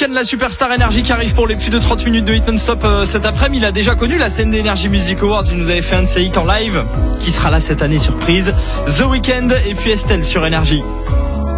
Weeknd, la superstar Énergie qui arrive pour les plus de 30 minutes de hit non-stop cet après-midi. Il a déjà connu la scène d'Energy Music Awards. Il nous avait fait un de ses hits en live. Qui sera là cette année, surprise. The Weeknd et puis Estelle sur Énergie.